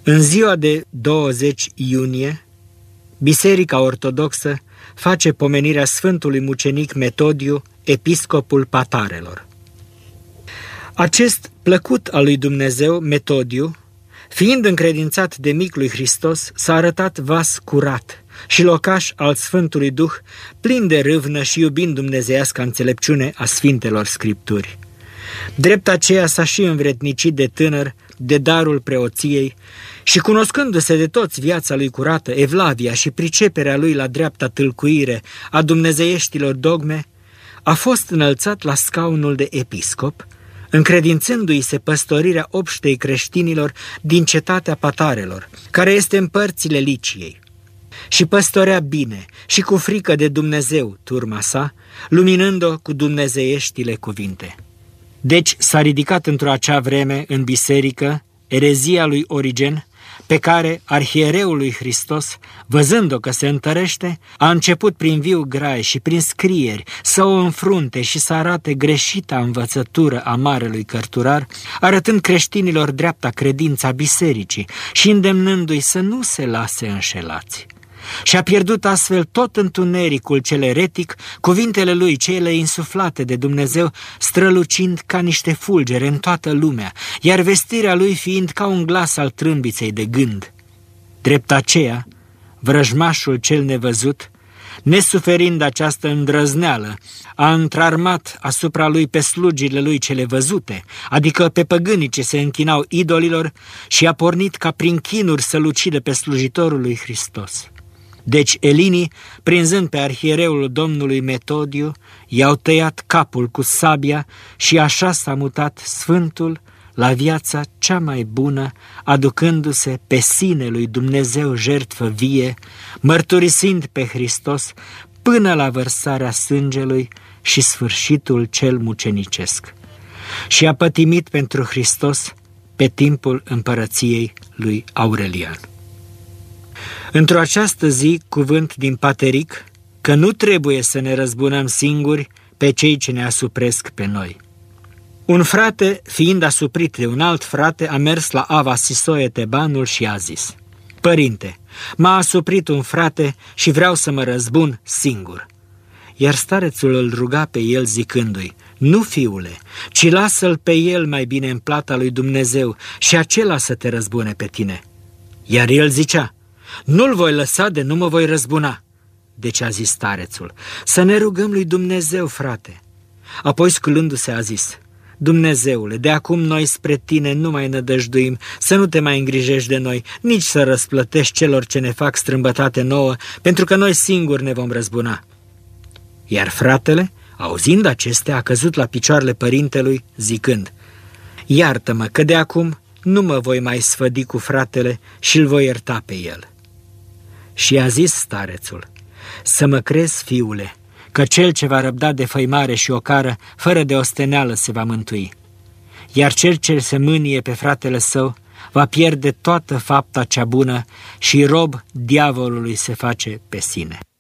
În ziua de 20 iunie, Biserica Ortodoxă face pomenirea Sfântului Mucenic Metodiu, episcopul Patarelor. Acest plăcut al lui Dumnezeu, Metodiu, fiind încredințat de mic lui Hristos, s-a arătat vas curat și locaș al Sfântului Duh, plin de râvnă și iubind dumnezeiasca înțelepciune a Sfintelor Scripturi. Drept aceea s-a și învrednicit de tânăr de darul preoției și, cunoscându-se de toți viața lui curată, evlavia și priceperea lui la dreapta tâlcuire a dumnezeieștilor dogme, a fost înălțat la scaunul de episcop, încredințându-i se păstorirea obștei creștinilor din cetatea Patarelor, care este în părțile Liciei. Și păstorea bine și cu frică de Dumnezeu turma sa, luminând-o cu dumnezeieștile cuvinte. Deci s-a ridicat într-o acea vreme în biserică erezia lui Origen, pe care arhiereul lui Hristos, văzând-o că se întărește, a început prin viu grai și prin scrieri să o înfrunte și să arate greșita învățătură a marelui cărturar, arătând creștinilor dreapta credința bisericii și îndemnându-i să nu se lase înșelați. Și a pierdut astfel tot întunericul cel eretic, cuvintele lui cele insuflate de Dumnezeu strălucind ca niște fulgere în toată lumea, iar vestirea lui fiind ca un glas al trâmbiței de gând. Drept aceea, vrăjmașul cel nevăzut, nesuferind această îndrăzneală, a întrarmat asupra lui pe slugile lui cele văzute, adică pe păgânii ce se închinau idolilor, și a pornit ca prin chinuri să lucide pe slujitorul lui Hristos. Deci elinii, prinzând pe arhiereul Domnului Metodiu, i-au tăiat capul cu sabia și așa s-a mutat Sfântul la viața cea mai bună, aducându-se pe sine lui Dumnezeu jertfă vie, mărturisind pe Hristos până la vărsarea sângelui și sfârșitul cel mucenicesc. Și a pătimit pentru Hristos pe timpul împărăției lui Aurelian. Într-o această zi, cuvânt din Pateric, că nu trebuie să ne răzbunăm singuri pe cei ce ne asupresc pe noi. Un frate, fiind asuprit de un alt frate, a mers la Ava Sisoie Tebanul și a zis: Părinte, m-a asuprit un frate și vreau să mă răzbun singur. Iar starețul îl ruga pe el zicându-i: Nu, fiule, ci lasă-l pe el mai bine în plata lui Dumnezeu și acela să te răzbune pe tine. Iar el zicea: Nu-l voi lăsa de nu mă voi răzbuna. Deci a zis starețul: Să ne rugăm lui Dumnezeu, frate. Apoi, sculându-se, a zis: Dumnezeule, de acum noi spre tine nu mai nădăjduim, să nu te mai îngrijești de noi, nici să răsplătești celor ce ne fac strâmbătate nouă, pentru că noi singuri ne vom răzbuna. Iar fratele, auzind acestea, a căzut la picioarele părintelui, zicând: Iartă-mă că de acum nu mă voi mai sfădi cu fratele și îl voi ierta pe el. Și a zis starețul: Să mă crezi, fiule, că cel ce va răbda de făimare și ocară, fără de osteneală se va mântui. Iar cel ce se mânie pe fratele său va pierde toată fapta cea bună și rob diavolului se face pe sine.